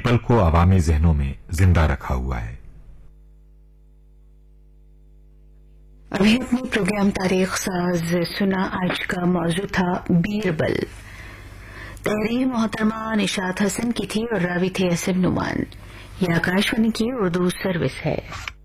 पल को अवामी जहनों में जिंदा रखा हुआ है। अभी अपने प्रोग्राम तारीख साज सुना। आज का मौजू था बीरबल। तहरीर मोहतरमा निशात हसन की थी और रावी थे असम नुमान। यह आकाशवाणी की उर्दू सर्विस है।